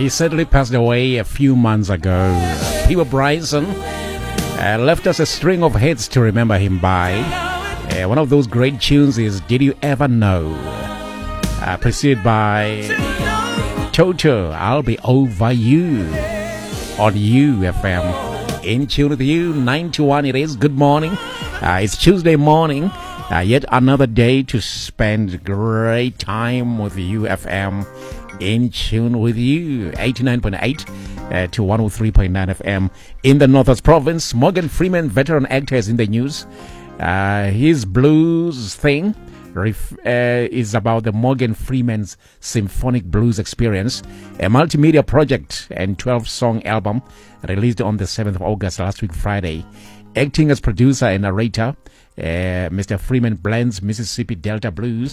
He sadly passed away a few months ago. Peter Bryson left us a string of hits to remember him by. One of those great tunes is Did You Ever Know? Preceded by Toto, I'll Be Over You on UFM. In tune with you, 9 to 1 it is. Good morning. It's Tuesday morning. Yet another day to spend great time with UFM. In tune with you, 89.8 to 103.9 FM in the Northwest Province. Morgan Freeman, veteran actor, is in the news. His blues thing is about the Morgan Freeman's Symphonic Blues Experience, a multimedia project and 12-song album released on the 7th of August, last week Friday. Acting as producer and narrator, Mr. Freeman blends Mississippi Delta blues